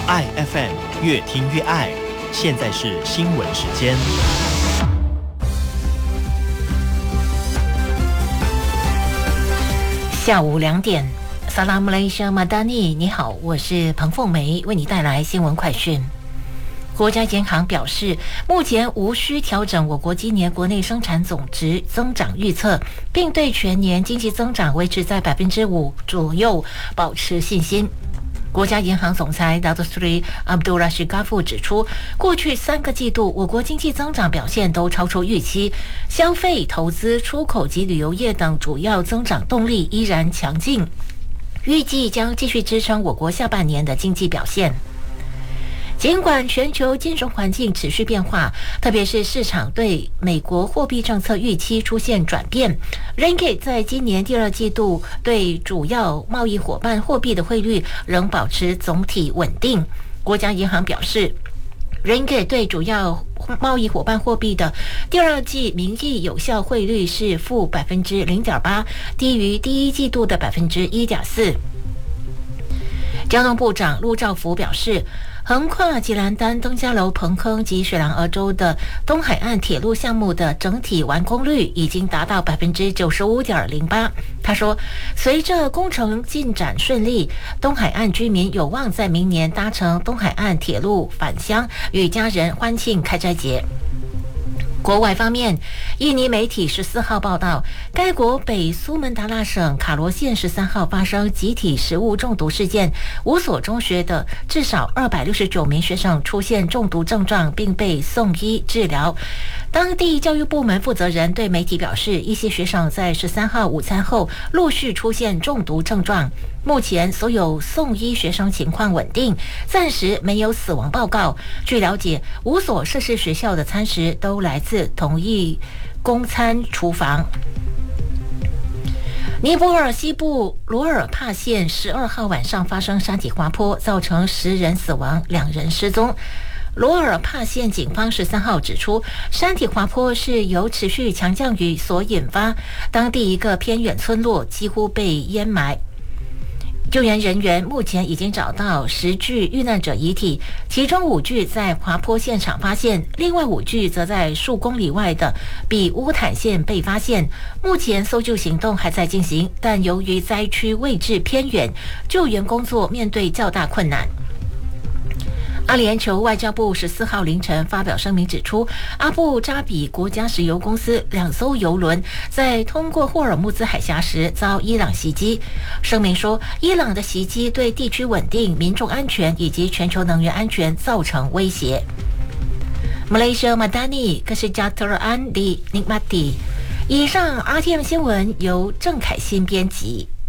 爱 FM， 越听越爱。现在是新闻时间。 下午2点，萨拉姆雷沙马达尼，你好，我是彭凤梅，为你带来新闻快讯。国家银行表示，目前无需调整我国今年国内生产总值增长预测，并对全年经济增长维持在5%左右保持信心。国家银行总裁 Dr. Sri Abdul Rashid Ghaffur 指出，过去3个季度我国经济增长表现都超出预期，消费、投资、出口及旅游业等主要增长动力依然强劲，预计将继续支撑我国下半年的经济表现。尽管全球金融环境持续变化，特别是市场对美国货币政策预期出现转变， Ringgit 在今年第2季度对主要贸易伙伴货币的汇率仍保持总体稳定。国家银行表示，Ringgit 对主要贸易伙伴货币的第2季名义有效汇率是负 0.8%， 低于第1季度的 1.4%。交通部长陆兆福表示，横跨吉兰丹、登嘉楼、彭坑及雪兰莪州的东海岸铁路项目的整体完工率已经达到 95.08%。他说，随着工程进展顺利，东海岸居民有望在明年搭乘东海岸铁路返乡，与家人欢庆开斋节。国外方面，印尼媒体14号报道，该国北苏门答腊省卡罗县13号发生集体食物中毒事件，5所中学的至少269名学生出现中毒症状，并被送医治疗。当地教育部门负责人对媒体表示，一些学生在13号午餐后陆续出现中毒症状。目前所有送医学生情况稳定，暂时没有死亡报告。据了解，5所涉事学校的餐食都来自同一供餐厨房。尼泊尔西部罗尔帕县12号晚上发生山体滑坡，造成10人死亡，2人失踪。罗尔帕县警方13号指出，山体滑坡是由持续强降雨所引发，当地一个偏远村落几乎被淹埋。救援人员目前已经找到10具遇难者遗体，其中5具在滑坡现场发现，另外5具则在数公里外的比乌坦县被发现。目前搜救行动还在进行，但由于灾区位置偏远，救援工作面对较大困难。阿联酋外交部14号凌晨发表声明指出，阿布扎比国家石油公司2艘油轮在通过霍尔木兹海峡时遭伊朗袭击。声明说，伊朗的袭击对地区稳定、民众安全以及全球能源安全造成威胁。Malaysia Madani Kesejahteraan di Nikmati。以上 RTM 新闻由郑凯欣编辑。